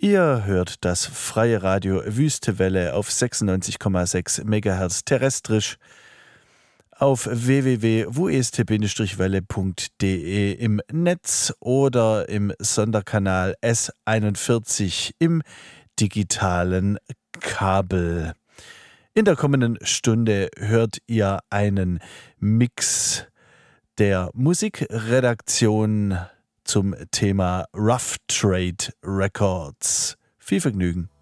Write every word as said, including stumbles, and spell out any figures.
Ihr hört das freie Radio Wüstewelle auf sechsundneunzig Komma sechs Megahertz terrestrisch auf w w w punkt w u e s t welle punkt d e im Netz oder im Sonderkanal S einundvierzig im digitalen Kabel. In der kommenden Stunde hört ihr einen Mix der Musikredaktion zum Thema Rough Trade Records. Viel Vergnügen.